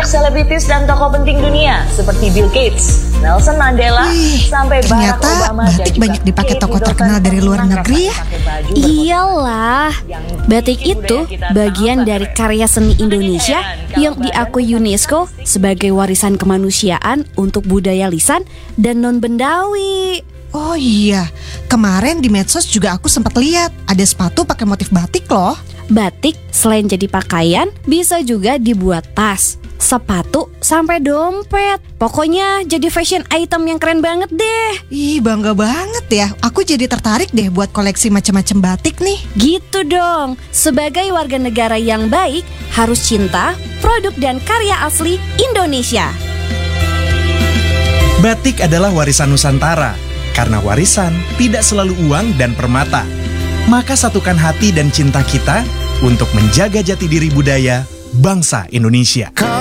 banyak selebritis dan tokoh penting dunia seperti Bill Gates, Nelson Mandela, sampai Barack Ternyata Obama dan batik juga banyak dipakai Kate tokoh Middleton terkenal dari luar pernah negeri ya. pakai baju Iyalah, batik itu bagian dari karya seni Indonesia yang diakui UNESCO sebagai warisan kemanusiaan untuk budaya lisan dan non-bendawi. Oh iya, kemarin di medsos juga aku sempat lihat ada sepatu pakai motif batik loh. Batik selain jadi pakaian, bisa juga dibuat tas, sepatu, sampai dompet. Pokoknya jadi fashion item yang keren banget deh. Ih, bangga banget ya. Aku jadi tertarik deh buat koleksi macam-macam batik nih. Gitu dong, sebagai warga negara yang baik, harus cinta produk dan karya asli Indonesia. Batik adalah warisan Nusantara. Karena warisan tidak selalu uang dan permata. Maka satukan hati dan cinta kita untuk menjaga jati diri budaya bangsa Indonesia.